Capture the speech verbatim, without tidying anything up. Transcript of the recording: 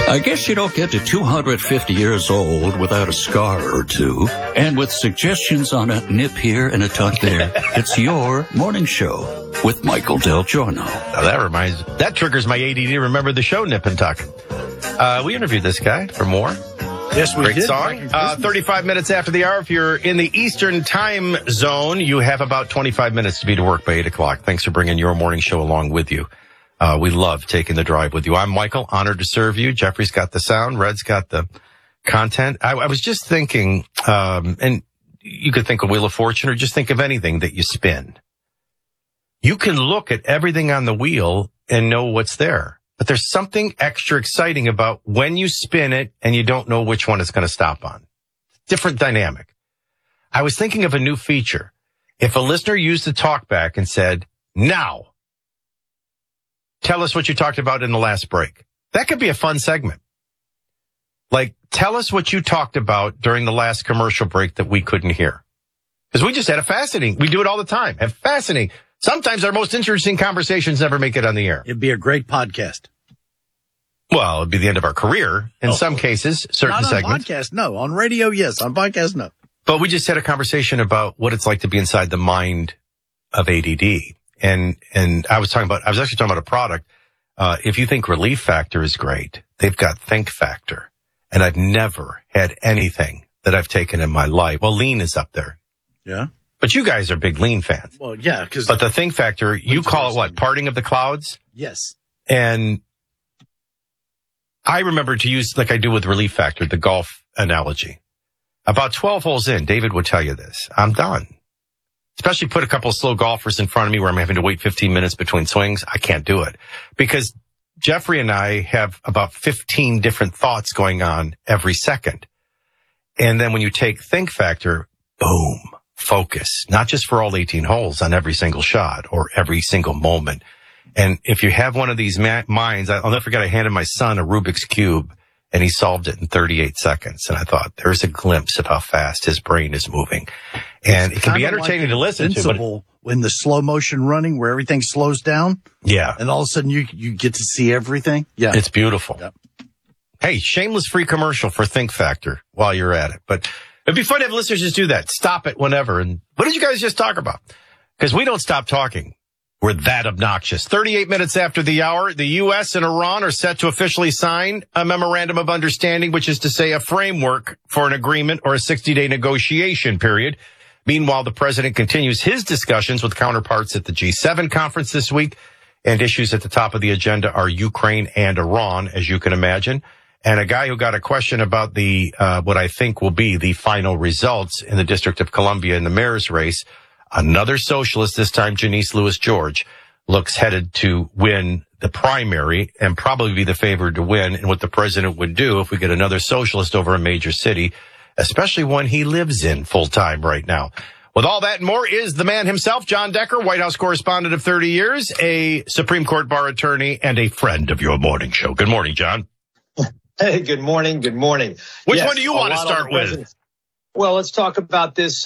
I guess you don't get to two hundred fifty years old without a scar or two. And with suggestions on a nip here and a tuck there, it's your morning show with Michael Del Giorno. Now that reminds, that triggers my A D D. Remember the show, Nip and Tuck. Uh, we interviewed this guy for more. Yes, we Great did. song. Uh, thirty-five minutes after the hour. If you're in the Eastern time zone, you have about twenty-five minutes to be to work by eight o'clock. Thanks for bringing your morning show along with you. Uh, we love taking the drive with you. I'm Michael, honored to serve you. Jeffrey's got the sound. Red's got the content. I, I was just thinking, um, and you could think of Wheel of Fortune or just think of anything that you spin. You can look at everything on the wheel and know what's there. But there's something extra exciting about when you spin it and you don't know which one it's going to stop on. Different dynamic. I was thinking of a new feature. If a listener used the talkback and said, now, tell us what you talked about in the last break. That could be a fun segment. Like, tell us what you talked about during the last commercial break that we couldn't hear. Because we just had a fascinating, we do it all the time, have fascinating. Sometimes our most interesting conversations never make it on the air. It'd be a great podcast. Well, it'd be the end of our career. In oh, some cases, certain not on segments. Podcast, no. On radio, yes. On podcast, no. But we just had a conversation about what it's like to be inside the mind of A D D. And, and I was talking about, I was actually talking about a product. Uh, if you think Relief Factor is great, they've got Think Factor. And I've never had anything that I've taken in my life. Well, Lean is up there. Yeah. But you guys are big Lean fans. Well, yeah, because. But the Think Factor, you call it what? Parting of the clouds? Yes. And I remember to use, like I do with Relief Factor, the golf analogy. About twelve holes in, David would tell you this. I'm done. Especially put a couple of slow golfers in front of me where I'm having to wait fifteen minutes between swings. I can't do it because Jeffrey and I have about fifteen different thoughts going on every second. And then when you take Think Factor, boom, focus, not just for all eighteen holes on every single shot or every single moment. And if you have one of these ma- minds, I'll never forget, I handed my son a Rubik's Cube and he solved it in thirty-eight seconds. And I thought, there's a glimpse of how fast his brain is moving. And it's it can be entertaining like to listen to. But when the slow motion running where everything slows down. Yeah. And all of a sudden you, you get to see everything. Yeah. It's beautiful. Yep. Hey, shameless free commercial for Think Factor while you're at it. But it'd be fun to have listeners just do that. Stop it whenever. And what did you guys just talk about? Because we don't stop talking. We're that obnoxious. thirty-eight minutes after the hour, the U S and Iran are set to officially sign a memorandum of understanding, which is to say a framework for an agreement or a sixty-day negotiation period. Meanwhile, the president continues his discussions with counterparts at the G seven conference this week, and issues at the top of the agenda are Ukraine and Iran, as you can imagine. And a guy who got a question about the uh what I think will be the final results in the District of Columbia in the mayor's race. Another socialist, this time Janice Lewis George, looks headed to win the primary and probably be the favored to win. And what the president would do if we get another socialist over a major city, especially one he lives in full time right now. With all that and more is the man himself, John Decker, White House correspondent of thirty years, a Supreme Court bar attorney, and a friend of your morning show. Good morning, John. Hey, good morning. Good morning. Which yes, one do you want to start with? Well, let's talk about this